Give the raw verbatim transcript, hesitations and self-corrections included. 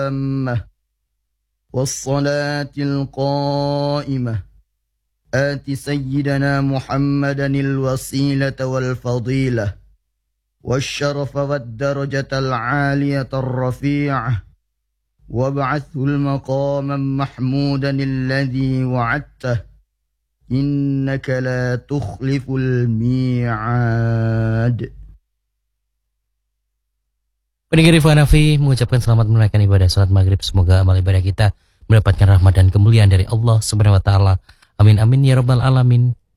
التامة والصلاة القائمة آت سيدنا محمدا الوسيلة والفضيلة والشرف والدرجة العالية الرفيعة وابعثه المقاما محمودا الذي وعدته إنك لا تخلف الميعاد. Pendengar Rifa Hanafi mengucapkan selamat menunaikan ibadah salat maghrib. Semoga amal ibadah kita mendapatkan rahmat dan kemuliaan dari Allah Subhanahu wa taala. Amin amin ya rabbal alamin.